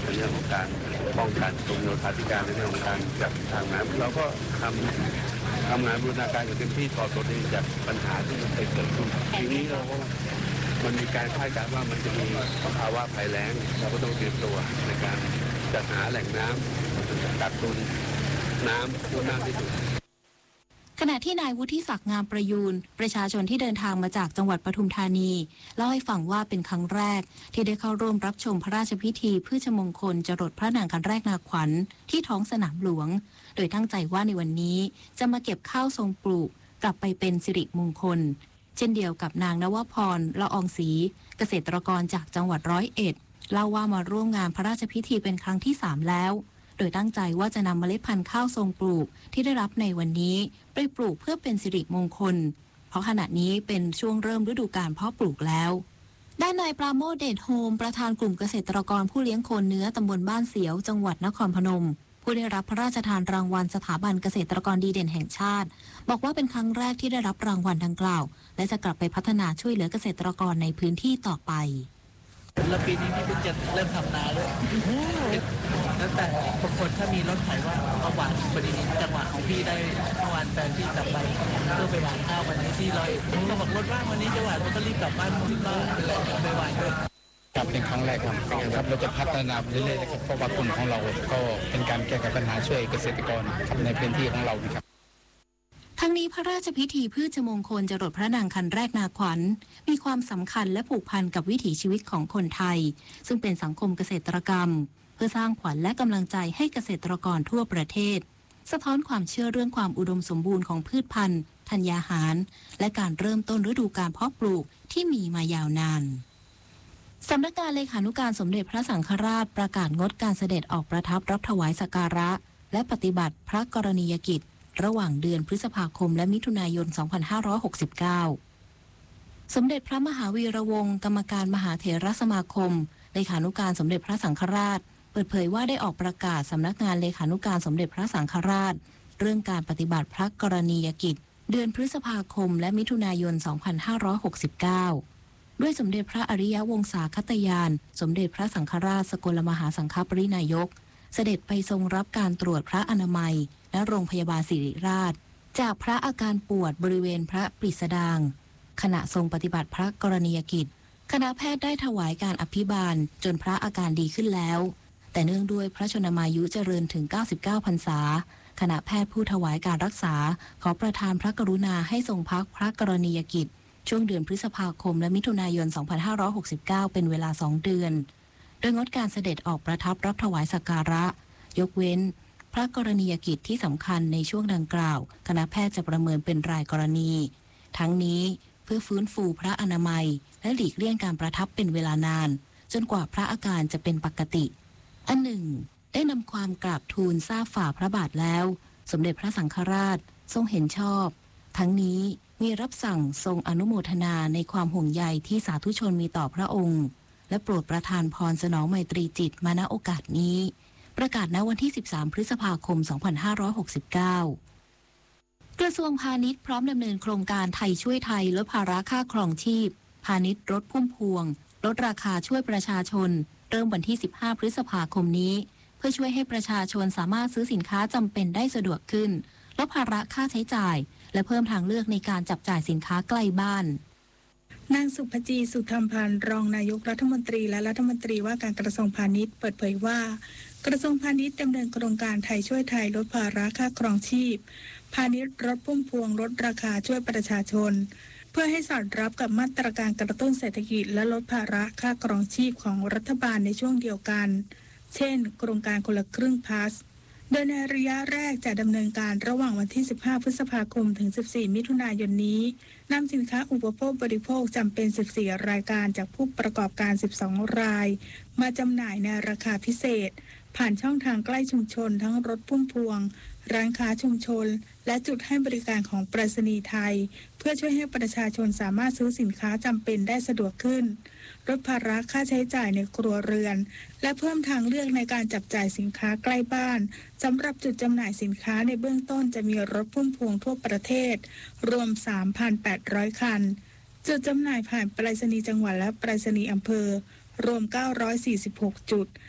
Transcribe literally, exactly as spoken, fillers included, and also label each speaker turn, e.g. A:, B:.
A: เรื่องของการป้องกันกรมโยธาธิการในเรื่องของการจัดทางน้ำเราก็ทำทำงานบูรณาการอย่างเต็มที่ต่อตัวเองจากปัญหาที่มันเคยเกิดขึ้นทีนี้เราก็มันมีการคาดการณ์ว่ามันจะมีภาวะภัยแล้งเราก็ต้องเตรียมตัวในการจัดหาแหล่งน้ำกักตุนน้ำให้มากที่สุด
B: ขณะที่นายวุฒิศักดิ์งามประยูนประชาชนที่เดินทางมาจากจังหวัดปทุมธานีเล่าให้ฟังว่าเป็นครั้งแรกที่ได้เข้าร่วมรับชมพระราชพิธีพืชมงคลจรดพระนางคันแรกนาขวัญที่ท้องสนามหลวงโดยตั้งใจว่าในวันนี้จะมาเก็บข้าวทรงปลูกกลับไปเป็นสิริมงคลเช่นเดียวกับนางนวพรละอองศรีเกษตรกรจากจังหวัดร้อยเอ็ดเล่าว่ามาร่วมงานพระราชพิธีเป็นครั้งที่สามแล้วโดยตั้งใจว่าจะนำเมล็ดพันธุ์ข้าวทรงปลูกที่ได้รับในวันนี้ไปปลูกเพื่อเป็นสิริมงคลเพราะขณะนี้เป็นช่วงเริ่มฤดูกาลเพาะปลูกแล้วด้านนายปราโมท เดชโฮมประธานกลุ่มเกษตรกรผู้เลี้ยงโคเนื้อตำบลบ้านเสียวจังหวัดนครพนมผู้ได้รับพระราชทานรางวัลสถาบันเกษตรกรดีเด่นแห่งชาติบอกว่าเป็นครั้งแรกที่ได้รับรางวัลดังกล่าวและจะกลับไปพัฒนาช่วยเหลือเกษตรกรในพื้นที่ต่อไป
C: แล้วปีนี้พี่เพิ่งจะเริ่มทำนาด้วยแล้วแต่บางคนถ้ามีรถไถว่าเอาหวานพอดีจังหวะของพี่ได้เมื่อวานแฟนพี่กลับไปเพื่อไปหวานข้าววันนี้ที่ร้อยก็บอกรถว่างวันนี้จะหวานมันก็รีบกลับบ้านมันก็ไปหวานด้วย
D: ครับเป็นครั้งแรกครับครับเราจะพัฒนาเรื่อยๆนะครับเพราะว่ากลุ่มของเราก็เป็นการแก้ไขปัญหาช่วยเกษตรกรครับในพื้นที่ของเรานะครับ
B: ทั้งนี้พระราชพิธีพืชมงคลจรดพระนางคันแรกนาขวัญมีความสำคัญและผูกพันกับวิถีชีวิตของคนไทยซึ่งเป็นสังคมเกษตรกรรมเพื่อสร้างขวัญและกำลังใจให้เกษตรกรทั่วประเทศสะท้อนความเชื่อเรื่องความอุดมสมบูรณ์ของพืชพันธุ์ธัญญาหารและการเริ่มต้นฤดูการเพาะปลูกที่มีมายาวนานสำนักงานเลขานุการสมเด็จพระสังฆราชประกาศงดการเสด็จออกประทับรับถวายสักการะและปฏิบัติพระกรณียกิจระหว่างเดือนพฤษภาคมและมิถุนายน สองพันห้าร้อยหกสิบเก้า สมเด็จพระมหาวีระวงศ์กรรมการมหาเถรสมาคมเลขานุการสมเด็จพระสังฆราชเปิดเผยว่าได้ออกประกาศสำนักงานเลขานุการสมเด็จพระสังฆราชเรื่องการปฏิบัติพระกรณียกิจเดือนพฤษภาคมและมิถุนายน สองพันห้าร้อยหกสิบเก้า ด้วยสมเด็จพระอริยวงศาคตยานสมเด็จพระสังฆราชสกลมหาสังฆปรินายกเสด็จไปทรงรับการตรวจพระอนามัยณโรงพยาบาลศิริราชจากพระอาการปวดบริเวณพระปริสดางขณะทรงปฏิบัติพระกรณียกิจคณะแพทย์ได้ถวายการอภิบาลจนพระอาการดีขึ้นแล้วแต่เนื่องด้วยพระชนมายุเจริญถึงเก้าสิบเก้าพรรษาคณะแพทย์ผู้ถวายการรักษาขอประทานพระกรุณาให้ทรงพักพระกรณียกิจช่วงเดือนพฤษภาคมและมิถุนายน สองพันห้าร้อยหกสิบเก้า เป็นเวลาสองเดือนโดยงดการเสด็จออกประทับรับถวายสักการะยกเว้นพระกรณียกิจที่สำคัญในช่วงดังกล่าวคณะแพทย์จะประเมินเป็นรายกรณีทั้งนี้เพื่อฟื้นฟูพระอนามัยและหลีกเลี่ยงการประทับเป็นเวลานานจนกว่าพระอาการจะเป็นปกติอันหนึ่งได้นำความกราบทูลทราบฝ่าพระบาทแล้วสมเด็จพระสังฆราชทรงเห็นชอบทั้งนี้มีรับสั่งทรงอนุโมทนาในความห่วงใยที่สาธุชนมีต่อพระองค์และโปรดประทานพรสนองไมตรีจิตมาณโอกาสนี้ประกาศณวันที่สิบสามพฤษภาคมสองพันห้าร้อยหกสิบเก้ากระทรวงพาณิชย์พร้อมดำเนินโครงการไทยช่วยไทยลดภาระค่าครองชีพพาณิชย์ลดพุ่มพวงลดราคาช่วยประชาชนเริ่มวันที่สิบห้าพฤษภาคมนี้เพื่อช่วยให้ประชาชนสามารถซื้อสินค้าจำเป็นได้สะดวกขึ้นลดภาระค่าใช้จ่ายและเพิ่มทางเลือกในการจับจ่ายสินค้าใกล้บ้าน
E: นางสุภจีสุธรรมพันธ์รองนายกรัฐมนตรีและรัฐมนตรีว่าการกระทรวงพาณิชย์เปิดเผยว่ากระทรวงพาณิชย์ดำเนินโครงการไทยช่วยไทยลดภาระค่าครองชีพพาณิชย์ลดพุ่มพวงลดราคาช่วยประชาชนเพื่อให้สอดรับกับมาตรการกระตุ้นเศรษฐกิจและลดภาระค่าครองชีพของรัฐบาลในช่วงเดียวกันเช่นโครงการคนละครึ่งพาสโดยในระยะแรกจะดำเนินการระหว่างวันที่สิบห้าพฤษภาคมถึงสิบสี่มิถุนายนนี้นำสินค้าอุปโภคบริโภคจำเป็นสิบสี่รายการจากผู้ประกอบการสิบสองรายมาจำหน่ายในราคาพิเศษผ่านช่องทางใกล้ชุมชนทั้งรถพุ่มพวงร้านค้าชุมชนและจุดให้บริการของไปรษณีย์ไทยเพื่อช่วยให้ประชาชนสามารถซื้อสินค้าจำเป็นได้สะดวกขึ้นลดภาระค่าใช้จ่ายในครัวเรือนและเพิ่มทางเลือกในการจับจ่ายสินค้าใกล้บ้านสำหรับจุดจำหน่ายสินค้าในเบื้องต้นจะมีรถพุ่มพวงทั่วประเทศรวม สามพันแปดร้อย คันจุดจำหน่ายผ่านไปรษณีย์จังหวัดและไปรษณีย์อำเภอรวมเก้าร้อยสี่สิบหกจุด